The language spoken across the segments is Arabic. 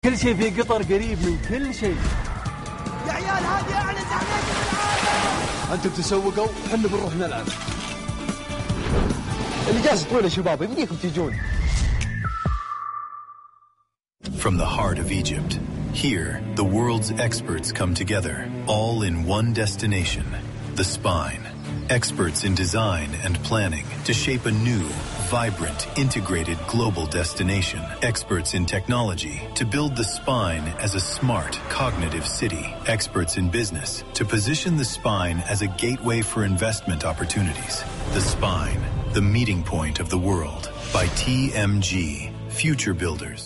كل شيء في قطر قريب من كل شيء. يا عيال هذه أعلى زحمة في العالم. أنتم تسوقوا وحنا بنروح نلعب. الإجازة طويلة يا شباب، يمديكم تيجون. From the heart of Egypt, here the world's experts come together, all in one destination, the spine. Experts in design and planning to shape a new, vibrant, integrated global destination. Experts in technology to build the spine as a smart, cognitive city. Experts in business to position the spine as a gateway for investment opportunities. The spine, the meeting point of the world. By TMG, Future Builders.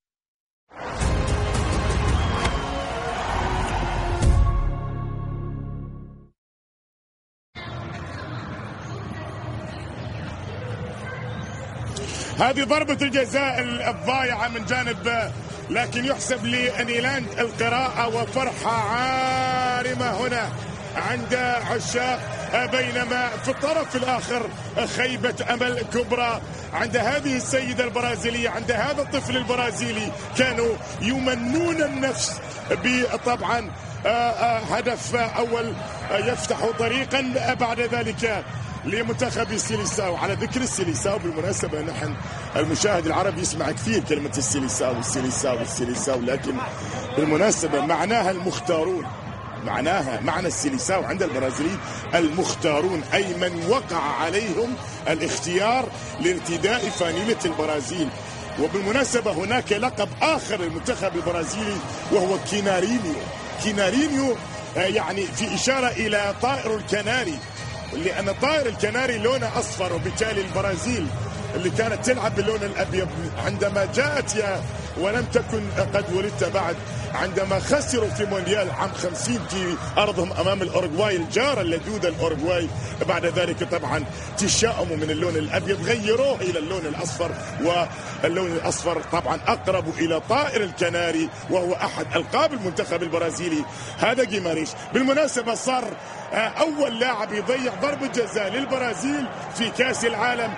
هذه ضربة الجزاء الضائعة من جانب، لكن يحسب لنيلاند القراءة وفرحة عارمة هنا عند عشاق، بينما في الطرف الآخر خيبة أمل كبرى عند هذه السيدة البرازيلية، عند هذا الطفل البرازيلي. كانوا يمنون النفس بطبعا هدف أول يفتح طريقا بعد ذلك لمنتخب السيليساو. على ذكر السيليساو بالمناسبة، نحن المشاهد العربي يسمع كثير كلمة السيليساو السيليساو السيليساو، لكن بالمناسبة معناها المختارون. معنى السيليساو عند البرازيليين المختارون، أي من وقع عليهم الاختيار لارتداء فانيلة البرازيل. وبالمناسبة هناك لقب آخر للمنتخب البرازيلي وهو كينارينيو، يعني في إشارة إلى طائر الكناري، لأن طائر الكناري لونه أصفر، وبالتالي البرازيل اللي كانت تلعب باللون الأبيض عندما جاءت ولم تكن قد ولدت بعد، عندما خسروا في مونديال عام 50 في أرضهم أمام الأوروغواي الجارة اللدودة الأوروغواي، بعد ذلك طبعا تشاؤموا من اللون الأبيض، غيروه إلى اللون الأصفر، واللون الأصفر طبعا أقرب إلى طائر الكناري، وهو أحد ألقاب المنتخب البرازيلي هذا جيماريش. بالمناسبة صار أول لاعب يضيع ضربة جزاء للبرازيل في كأس العالم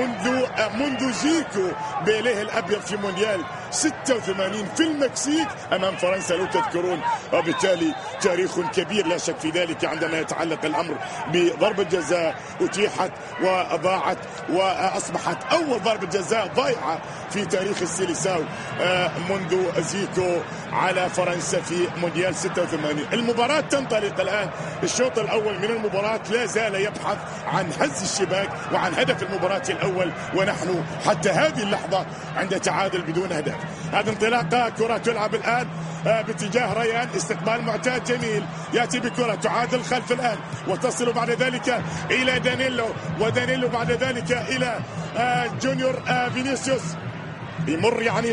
منذ زيكو بيليه الأبيض في مونديال 86 في المكسيك أمام فرنسا لو تذكرون. وبالتالي تاريخ كبير لا شك في ذلك عندما يتعلق الأمر بضربة جزاء أتيحت وضاعت، وأصبحت أول ضربة جزاء ضائعة في تاريخ السيليساو منذ زيكو على فرنسا في مونديال 86. المباراة تنطلق الآن. الشوط الأول من المباراة لا زال يبحث عن هز الشباك وعن هدف المباراة الأول، ونحن حتى هذه اللحظة عند تعادل بدون هدف. هذه انطلاقة، كرة تلعب الآن باتجاه ريان، استقبال معتاد جميل، يأتي بكرة تعادل خلف الآن، وتصل بعد ذلك إلى دانيلو، ودانيلو بعد ذلك إلى جونيور فينيسيوس. يمر يعني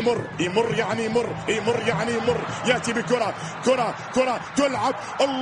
يمر، يأتي بكرة، كرة تلعب،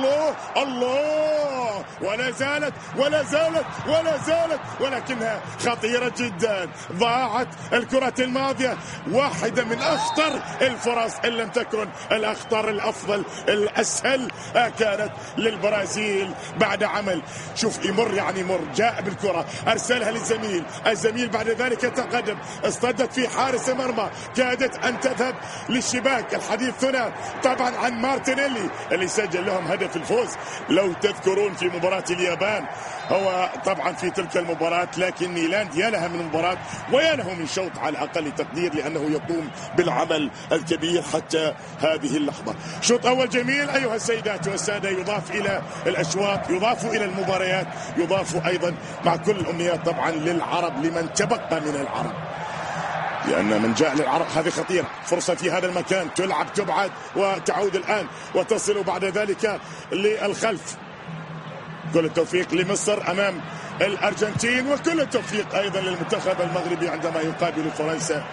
الله، ولا زالت ولكنها خطيرة جدا. ضاعت الكرة الماضية، واحدة من أخطر الفرص إن لم تكن الأخطر، الأفضل، الأسهل كانت للبرازيل بعد عمل. شوف، يمر، جاء بالكرة، أرسلها للزميل، الزميل بعد ذلك تقدم، اصطدت في حارس مرمى، كادت أن تذهب للشباك. الحديث هنا طبعا عن مارتينيلي اللي سجل لهم هدف الفوز لو تذكرون في مباراة اليابان. هو طبعا في تلك المباراة، لكن نيلاند يا لها من مباراة ويا له من شوط على أقل تقدير، لأنه يقوم بالعمل الكبير حتى هذه اللحظة. شوط أول جميل أيها السيدات والسادة، يضاف إلى الأشواط، يضاف إلى المباريات، يضاف أيضا مع كل الأمنيات طبعا للعرب، لمن تبقى من العرب، لأن من جاء للعرب هذه خطيرة. فرصة في هذا المكان، تلعب، تبعد، وتعود الآن وتصل بعد ذلك للخلف. كل التوفيق لمصر أمام الأرجنتين، وكل التوفيق أيضا للمنتخب المغربي عندما يقابل فرنسا.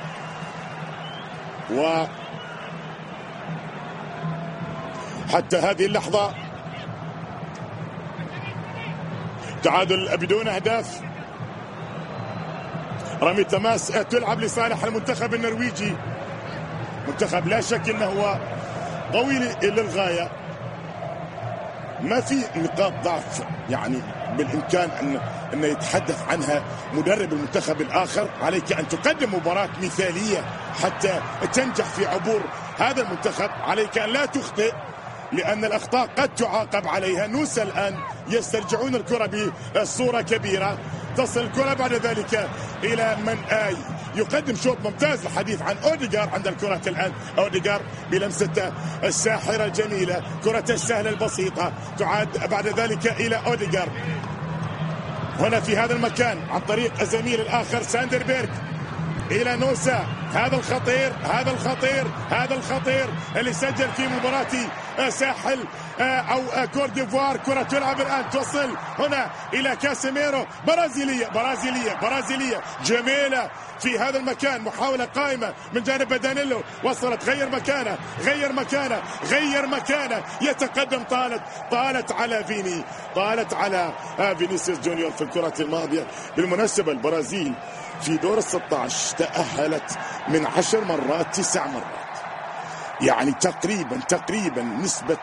وحتى هذه اللحظة تعادل بدون أهداف. رمي تماس تلعب لصالح المنتخب النرويجي، منتخب لا شك انه هو قوي للغاية، ما في نقاط ضعف يعني بالإمكان أن يتحدث عنها مدرب المنتخب الآخر. عليك أن تقدم مباراة مثالية حتى تنجح في عبور هذا المنتخب. عليك أن لا تخطئ لأن الأخطاء قد تعاقب عليها. نوسا الآن يسترجعون الكرة بصورة كبيرة، تصل الكرة بعد ذلك إلى من يقدم شوط ممتاز. الحديث عن أوديغار عند الكرة الآن. أوديغار بلمسة الساحرة الجميلة، كرة السهلة البسيطة تعاد بعد ذلك إلى أوديغار هنا في هذا المكان عن طريق الزميل الآخر ساندربيرغ إلى نوسا. هذا الخطير اللي سجل في مباراة ساحل أو كور ديفوار. كرة تلعب الآن توصل هنا إلى كاسيميرو. برازيلية جميلة في هذا المكان. محاولة قائمة من جانب دانيلو، وصلت غير مكانه يتقدم. طالت على فينيسيوس جونيور في الكرة الماضية. بالمناسبة البرازيل في دور ال16 تأهلت من 10 مرات 9 مرات، يعني تقريبا نسبة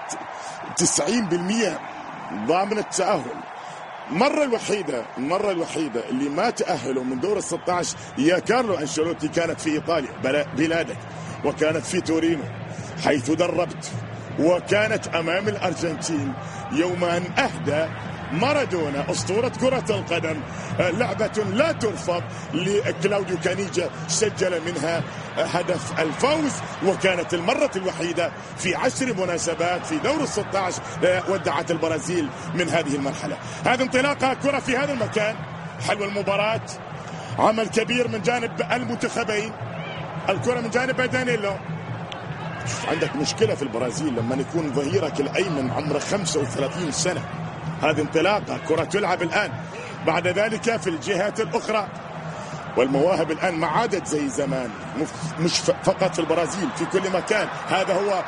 90% ضامن التأهل. المرة الوحيدة اللي ما تأهلوا من دور ال16 يا كارلو أنشيلوتي كانت في إيطاليا بلادك، وكانت في تورينو حيث دربت، وكانت أمام الأرجنتين يوم أن أهدى مارادونا أسطورة كرة القدم لعبة لا ترفض لكلاوديو كانيجا، سجل منها هدف الفوز. وكانت المرة الوحيدة في 10 مناسبات في دور ال16 ودعت البرازيل من هذه المرحلة. هذه انطلاقة كرة في هذا المكان. حلوة المباراة، عمل كبير من جانب المنتخبين. الكرة من جانب دانيلو. عندك مشكلة في البرازيل لما يكون ظهيرك الأيمن عمره 35 سنة. هذه انطلاقة، كرة تلعب الآن بعد ذلك في الجهة الأخرى. والمواهب الآن ما عادت زي زمان، مش فقط في البرازيل، في كل مكان. هذا هو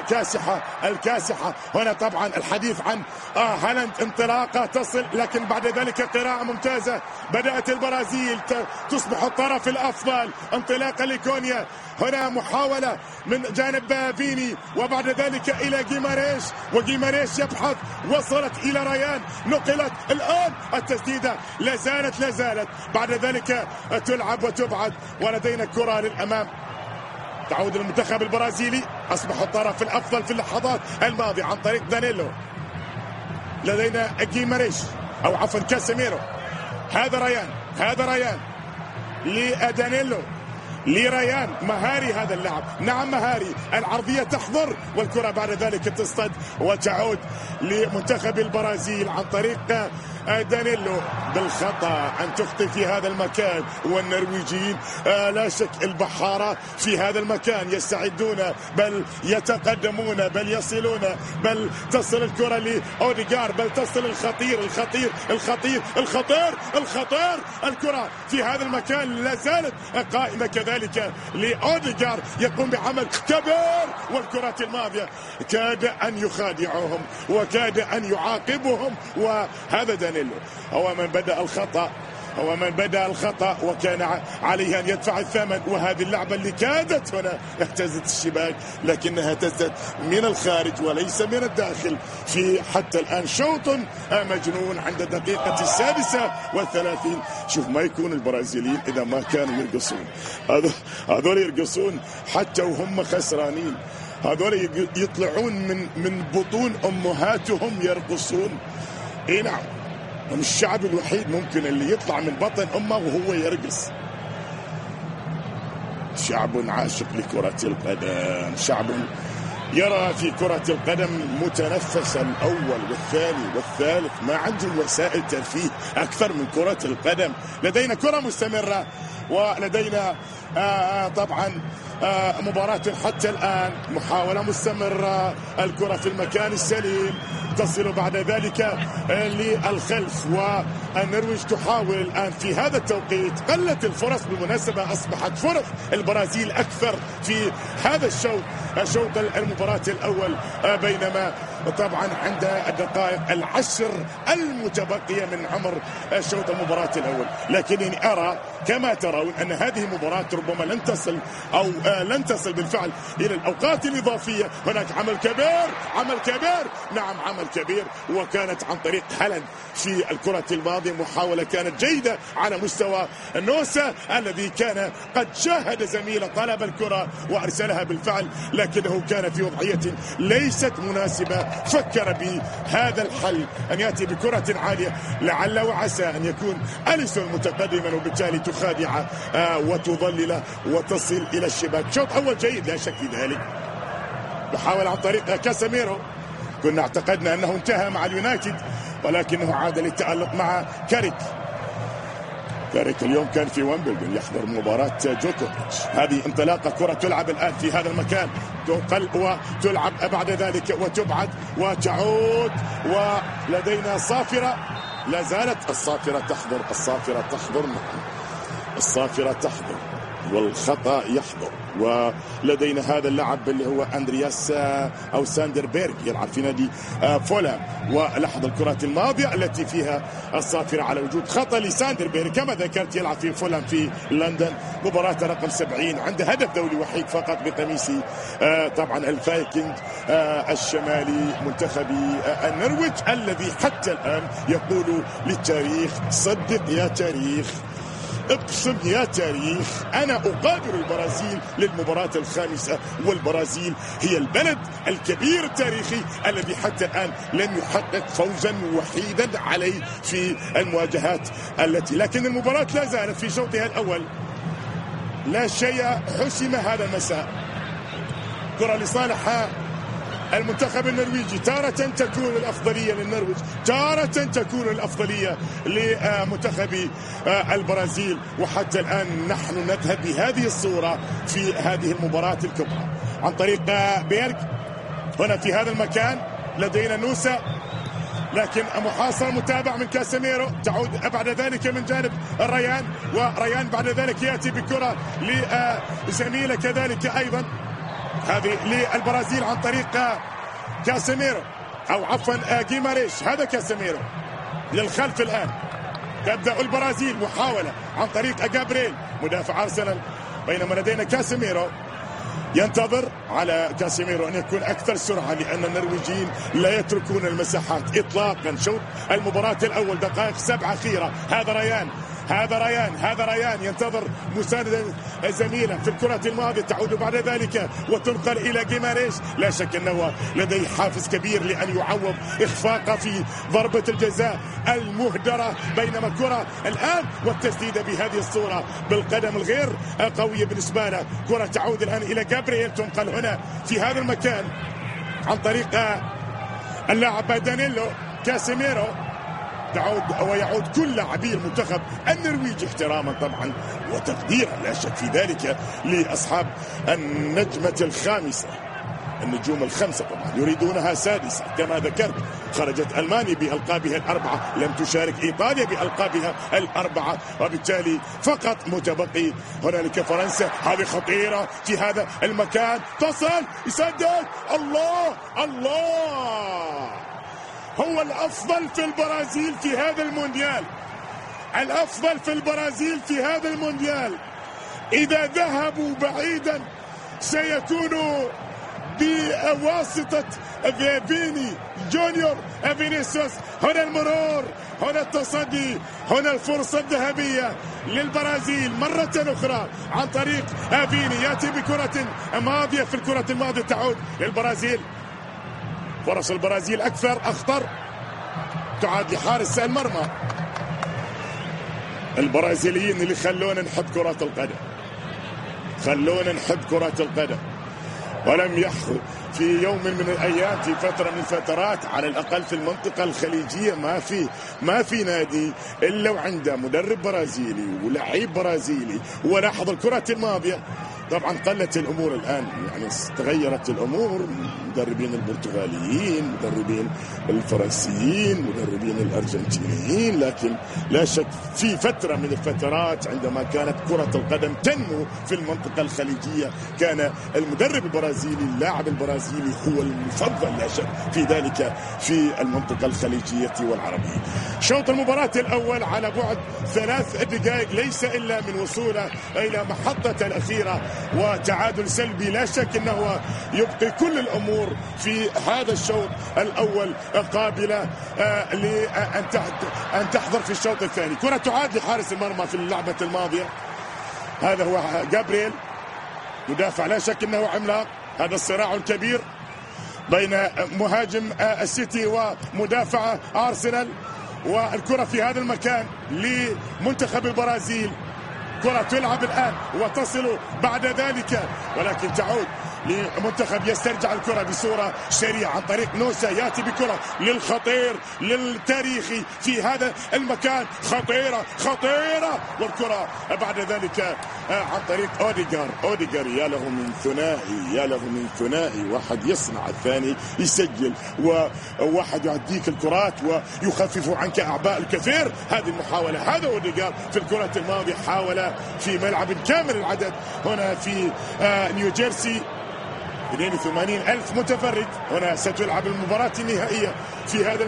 الكاسحة هنا. طبعا الحديث عن هالاند. انطلاقة تصل، لكن بعد ذلك قراءة ممتازة. بدأت البرازيل تصبح الطرف الأفضل. انطلاقة لكونيا هنا، محاولة من جانب فيني، وبعد ذلك إلى وجيماريش يبحث. وصلت إلى ريان، نقلت الآن التسديدة لا زالت بعد ذلك تلعب وتبعد، ولدينا كرة للأمام. تعود المنتخب البرازيلي، أصبح الطرف الأفضل في اللحظات الماضية عن طريق دانيلو. لدينا جيماريش أو عفوا كاسيميرو. هذا ريان لدانيلو لريان. مهاري هذا اللاعب، نعم مهاري. العرضية تحضر، والكرة بعد ذلك تصطد وتعود لمنتخب البرازيل عن طريق دانيلو. بالخطأ أن تخطئ في هذا المكان، والنرويجيين لا شك البحارة في هذا المكان يستعدون، بل يتقدمون، بل يصلون، بل تصل الكرة لأوديغار، بل تصل الخطير. الكرة في هذا المكان لا زالت قائمة كذلك لأوديغار، يقوم بعمل كبير. والكرة الماضية كاد أن يخادعهم وكاد أن يعاقبهم، وهذا دانيلو هو من بدأ الخطأ وكان عليه أن يدفع الثمن. وهذه اللعبة اللي كادت هنا اهتزت الشباك، لكنها اهتزت من الخارج وليس من الداخل. في حتى الآن شوط مجنون عند الدقيقة 36. شوف ما يكون البرازيليين إذا ما كانوا يرقصون، هذول يرقصون حتى وهم خسرانين. هذول يطلعون من بطون أمهاتهم يرقصون. إيه نعم، هم الشعب الوحيد ممكن اللي يطلع من بطن أمه وهو يرقص. شعب عاشق لكرة القدم، شعب يرى في كرة القدم متنفسا الأول والثاني والثالث. ما عندهم وسائل ترفيه أكثر من كرة القدم. لدينا كرة مستمرة، ولدينا طبعا مباراة حتى الآن، محاولة مستمرة. الكرة في المكان السليم، تصل بعد ذلك للخلف، والنرويج تحاول الآن في هذا التوقيت. قلت الفرص بالمناسبة، أصبحت فرص البرازيل أكثر في هذا الشوط، شوط المباراة الأول، بينما طبعا عند الدقائق العشر المتبقية من عمر شوط المباراة الأول. لكنني أرى كما ترون أن هذه المباراة ربما لن تصل بالفعل إلى الأوقات الإضافية. هناك عمل كبير، نعم عمل كبير، وكانت عن طريق هالاند في الكرة الماضية. محاولة كانت جيدة على مستوى نوسا الذي كان قد شاهد زميله طلب الكرة وأرسلها بالفعل، لكنه كان في وضعية ليست مناسبة. فكر بهذا الحل أن يأتي بكرة عالية لعل وعسى أن يكون أليسون متقدما وبالتالي تخادع وتضلل وتصل إلى الشباك. شوط أول جيد لا شك في ذلك. محاولة عن طريق كاسيميرو، كنا اعتقدنا أنه انتهى مع اليونايتد ولكنه عاد للتألق مع كاريك اليوم كان في ويمبلدون يحضر مباراة جوكوفيتش. هذه انطلاقة كرة تلعب الآن في هذا المكان، تنقل وتلعب بعد ذلك وتبعد وتعود، ولدينا صافرة. لا زالت الصافرة تحضر نعم الصافرة تحضر والخطأ يحضر. ولدينا هذا اللاعب اللي هو أندرياس أو ساندربيرغ يلعب في نادي فولام. ولاحظ الكرات الماضية التي فيها الصافرة على وجود خطأ لساندربيرغ كما ذكرت، يلعب في فولام في لندن. مباراة رقم 70 عنده هدف دولي وحيد فقط بقميص طبعا الفايكنج الشمالي منتخبي النرويج، الذي حتى الآن يقول للتاريخ صدق يا تاريخ، اقسم يا تاريخ، أنا أقابل البرازيل للمباراة الخامسة، والبرازيل هي البلد الكبير التاريخي الذي حتى الآن لم يحقق فوزا وحيدا عليه في المواجهات لكن المباراة لا زالت في شوطها الأول. لا شيء حسم هذا المساء. كرة لصالح المنتخب النرويجي، تارة تكون الأفضلية للنرويج، تارة تكون الأفضلية لمنتخب البرازيل. وحتى الآن نحن نذهب بهذه الصورة في هذه المباراة الكبرى عن طريق بيرغ. هنا في هذا المكان لدينا نوسا، لكن محاصرة متابع من كاسيميرو، تعود بعد ذلك من جانب الريان، وريان بعد ذلك يأتي بكرة لزميله كذلك أيضا. هذه للبرازيل عن طريق كاسيميرو أو عفوا جيماريش. هذا كاسيميرو للخلف الآن. تبدأ البرازيل محاولة عن طريق جابريل مدافع أرسنال، بينما لدينا كاسيميرو. ينتظر على كاسيميرو أن يكون أكثر سرعة لأن النرويجيين لا يتركون المساحات إطلاقا. شوط المباراة الأول دقائق 7 أخيرة. هذا ريان ينتظر مساندة زميله في الكرة الماضية، تعود بعد ذلك وتنقل إلى جيماريش. لا شك أنه لديه حافز كبير لأن يعوض إخفاق في ضربة الجزاء المهدرة، بينما كرة الآن والتسديدة بهذه الصورة بالقدم الغير قوية بالنسبة له. كرة تعود الآن إلى جابرييل، تنقل هنا في هذا المكان عن طريق اللاعب دانيلو. كاسيميرو ويعود كل لاعبي المنتخب النرويجي احتراما طبعا وتقديرا لا شك في ذلك لأصحاب النجمة الخامسة، النجوم الخمسة طبعا يريدونها سادسة كما ذكرت. خرجت ألمانيا بألقابها الأربعة، لم تشارك إيطاليا بألقابها الأربعة، وبالتالي فقط متبقي هنالك فرنسا. هذه خطيرة في هذا المكان، تصل يسدد. الله هو الأفضل في البرازيل في هذا المونديال، الأفضل في البرازيل في هذا المونديال. إذا ذهبوا بعيدا سيكون بواسطة فيني جونيور فينيسيوس. هنا المرور، هنا التصدي، هنا الفرصة الذهبية للبرازيل مرة أخرى عن طريق فيني. يأتي بكرة ماضية، في الكرة الماضية تعود للبرازيل. فرص البرازيل أكثر، أخطر، تعاد لحارس المرمى. البرازيليين اللي خلونا نحب كرة القدم، خلونا نحب كرة القدم، ولم يحصل في يوم من الأيام في فترة من الفترات على الأقل في المنطقة الخليجية ما في نادي إلا وعنده مدرب برازيلي ولعيب برازيلي. ولاحظ الكرة الماضية طبعا قلت الامور الان، يعني تغيرت الامور، مدربين البرتغاليين، مدربين الفرنسيين، مدربين الارجنتينيين، لكن لا شك في فتره من الفترات عندما كانت كره القدم تنمو في المنطقه الخليجيه كان المدرب البرازيلي، اللاعب البرازيلي هو المفضل لا شك في ذلك في المنطقه الخليجيه والعربيه. شوط المباراه الاول على بعد 3 دقائق ليس الا من وصوله الى محطه الاخيره وتعادل سلبي، لا شك انه يبقي كل الامور في هذا الشوط الاول قابله لان تحضر في الشوط الثاني. كره تعاد لحارس المرمى في اللعبه الماضيه، هذا هو جابرييل مدافع لا شك انه عملاق. هذا الصراع الكبير بين مهاجم السيتي ومدافع ارسنال، والكره في هذا المكان لمنتخب البرازيل. كرة تلعب الآن وتصل بعد ذلك، ولكن تعود لمنتخب يسترجع الكرة بصورة سريعة عن طريق نوسا، يأتي بكرة للخطير للتاريخي في هذا المكان، خطيرة والكرة بعد ذلك عن طريق أوديغار. يا له من ثنائي، واحد يصنع الثاني يسجل، وواحد يعديك الكرات ويخفف عنك أعباء الكثير. هذه المحاولة، هذا أوديغار في الكرة الماضية حاول في ملعب كامل العدد هنا في نيوجيرسي، 82,000 متفرج. هنا ستلعب المباراة النهائية في هذا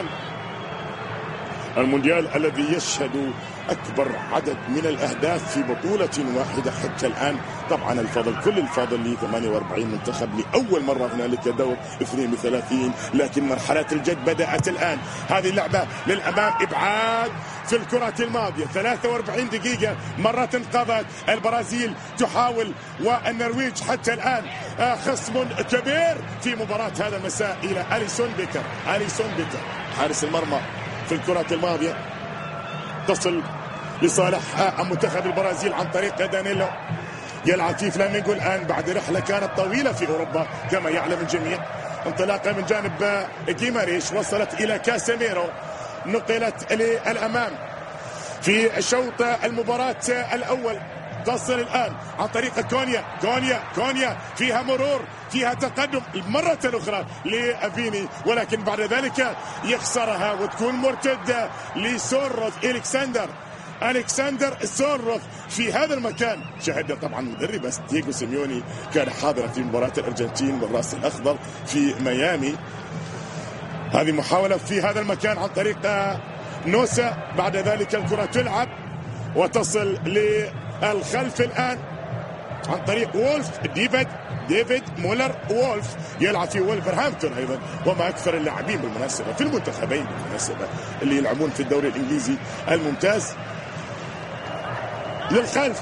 المونديال الذي يشهد أكبر عدد من الأهداف في بطولة واحدة حتى الآن. طبعا الفضل كل الفضل ل 48 منتخب، لأول مرة هنالك دور 32، لكن مرحلة الجد بدأت الآن. هذه اللعبة للأمام، إبعاد في الكرة الماضية، 43 دقيقة مرت انقضت. البرازيل تحاول والنرويج حتى الآن خصم كبير في مباراة هذا المساء إلى أليسون بيكر حارس المرمى في الكرة الماضية، تصل لصالح منتخب البرازيل عن طريق دانيلو. يلعب في فلامينغو الآن بعد رحلة كانت طويلة في أوروبا كما يعلم الجميع. انطلاقة من جانب جيماريش وصلت إلى كاسيميرو، نقلت للأمام في شوط المباراة الأول. تصل الآن عن طريق كونيا فيها مرور، فيها تقدم مرة أخرى لفيني، ولكن بعد ذلك يخسرها وتكون مرتدة لسورروث. ألكسندر سورروث في هذا المكان. شاهدنا طبعا مدرب دييغو سيميوني كان حاضرا في مباراة الأرجنتين بالرأس الأخضر في ميامي. هذه محاولة في هذا المكان عن طريق نوسا، بعد ذلك الكرة تلعب وتصل للخلف الآن عن طريق وولف. ديفيد مولر وولف يلعب في وولفرهامبتون أيضا، وما أكثر اللاعبين بالمناسبة في المنتخبين بالمناسبة اللي يلعبون في الدوري الإنجليزي الممتاز. للخلف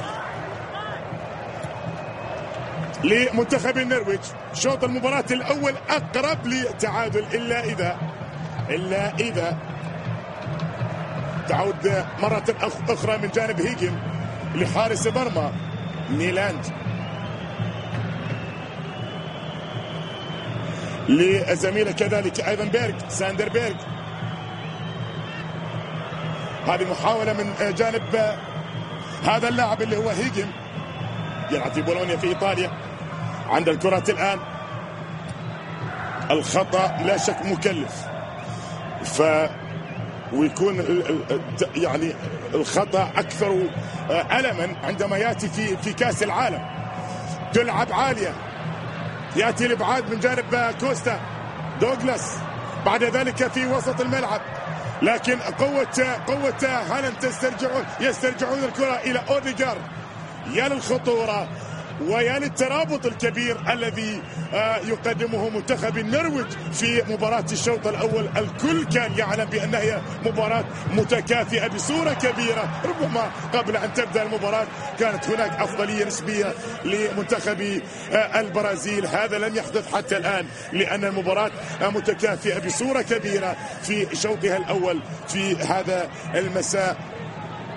لمنتخب النرويج. شوط المباراة الأول أقرب للتعادل إلا إذا تعود مرة أخرى من جانب هيجن لحارس مرمى نيلاند، لزميله كذلك أيضا ساندربيرغ. هذه محاولة من جانب هذا اللاعب اللي هو هيجن، يلعب في بولونيا في إيطاليا. عند الكرة الآن الخطأ لا شك مكلف، ويكون يعني الخطأ أكثر ألما عندما يأتي في كأس العالم. تلعب عالية، يأتي الإبعاد من جانب كوستا دوغلاس، بعد ذلك في وسط الملعب، لكن قوة هالاند يسترجعون الكرة إلى أوديغار. يا للخطورة ويا للترابط الكبير الذي يقدمه منتخب النرويج في مباراة الشوط الأول. الكل كان يعلم بأنها هي مباراة متكافئة بصورة كبيرة. ربما قبل أن تبدأ المباراة كانت هناك أفضلية نسبية لمنتخب البرازيل. هذا لم يحدث حتى الآن، لأن المباراة متكافئة بصورة كبيرة في شوطها الأول في هذا المساء.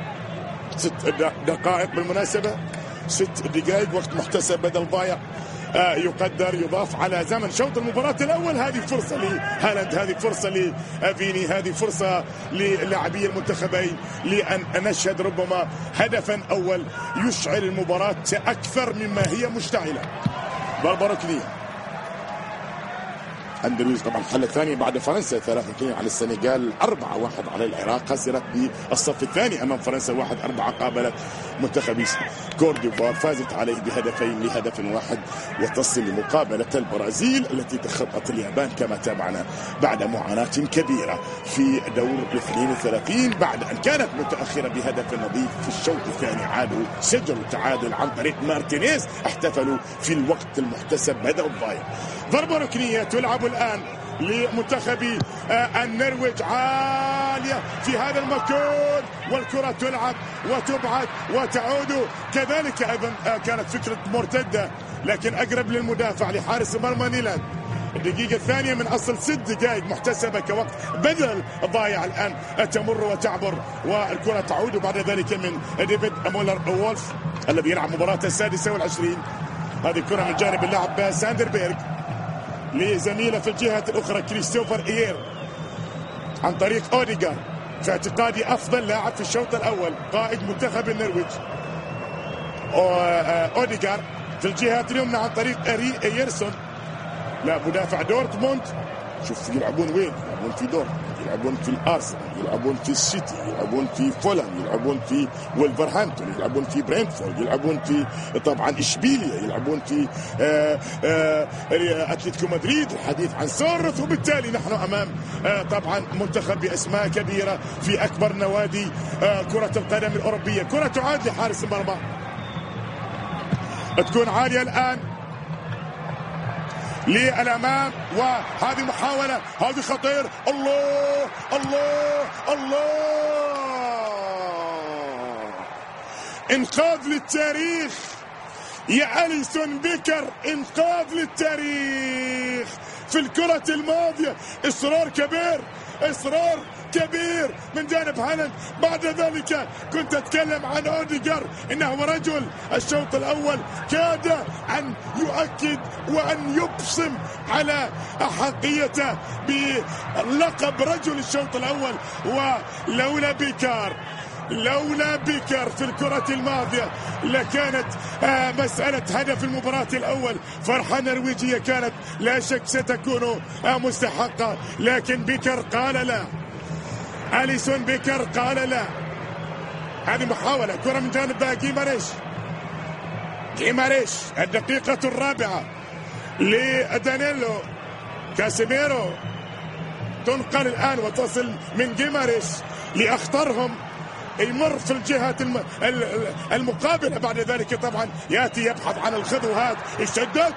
6 دقائق بالمناسبة، 6 دقائق وقت محتسب بدل ضايع يقدر يضاف على زمن شوط المباراة الأول. هذه فرصة لهالاند، هذه فرصة لفيني، هذه فرصة للاعبي المنتخبين لأن نشهد ربما هدفا أول يشعل المباراة أكثر مما هي مشتعلة. ضربة ركنية. أندلس طبعا الحالة الثانية بعد فرنسا 3-2 على السنغال، 4-1 على العراق، خسرت بالصف الثاني أمام فرنسا 1-4. قابلت منتخب كوت ديفوار، فازت عليه بهدفين لهدف واحد، وتصل لمقابلة البرازيل التي تخطت اليابان كما تابعنا بعد معاناة كبيرة في دور 32 بعد أن كانت متأخرة بهدف نظيف. في الشوط الثاني عادوا سجلوا التعادل عن طريق مارتينيز، احتفلوا في الوقت المحتسب بدأوا الضايع. ضربة ركنية تلعب الآن لمنتخب النرويج، عالية في هذا المكان، والكرة تلعب وتبعد وتعود. كذلك أيضا كانت فكرة مرتدة لكن أقرب للمدافع لحارس مرمى نيلاند. الدقيقة الثانية من أصل 6 دقائق محتسبة كوقت بدل ضايع الآن تمر وتعبر، والكرة تعود بعد ذلك من ديفيد مولر وولف الذي يلعب مباراة 26. هذه الكرة من جانب اللاعب ساندربيرغ لزميله في الجهة الأخرى كريستوفر إيير عن طريق أوديغار، في اعتقادي أفضل لاعب في الشوط الأول قائد منتخب النرويج. أوديغار في الجهة اليمنى عن طريق إيرسون، لا مدافع دورتموند. شوف يلعبون وين؟ يلعبون في دورتموند، يلعبون في الأرسنال، يلعبون في السيتي، يلعبون في فولهام، يلعبون في ولفرهامبتون، يلعبون في برينتفورد، يلعبون في طبعا إشبيليا، يلعبون في أتلتيكو مدريد، الحديث عن سورث. وبالتالي نحن أمام طبعا منتخب بأسماء كبيرة في أكبر نوادي كرة القدم الأوروبية. كرة تعاد لحارس المرمى، تكون عالية الآن للأمام، وهذه محاولة، هذه خطير. الله الله الله، انقاذ للتاريخ يا أليسون بيكر، انقاذ للتاريخ في الكرة الماضية. إصرار كبير، إصرار كبير من جانب هالاند. بعد ذلك كنت أتكلم عن أوديغار إنه رجل الشوط الأول، كاد أن يؤكد وأن يبصم على أحقيته بلقب رجل الشوط الأول. ولولا بيكر في الكرة الماضية لكانت مسألة هدف المباراة الأول فرحة نرويجية كانت لا شك ستكون مستحقة، لكن بيكر قال لا. أليسون بيكر قال لا. هذه محاولة، كرة من جانب جيماريش، الدقيقة الرابعة لدانيلو كاسيميرو، تنقل الآن وتصل من جيماريش لأخطرهم، يمر في الجهة المقابلة. بعد ذلك طبعا يأتي يبحث عن الخطوات، الشدات